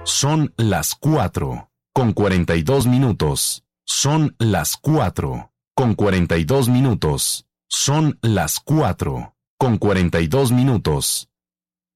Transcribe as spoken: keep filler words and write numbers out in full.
Son las cuatro, con cuarenta y dos minutos. Son las cuatro, con cuarenta y dos minutos. Son las cuatro, con cuarenta y dos minutos.